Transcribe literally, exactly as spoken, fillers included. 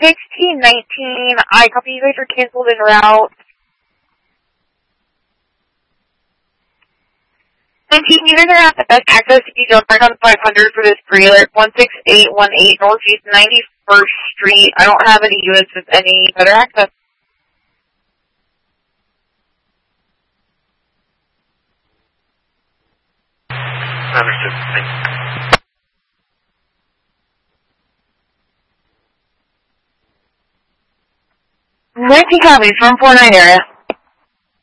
sixteen nineteen, I copy you guys are canceled en route. nineteen, you guys are at the best access if you don't park on five hundred for this trailer. one six eight one eight Northeast ninety-first Street. I don't have any units with any better access. Understood. Thanks. nineteen copies from four nine area.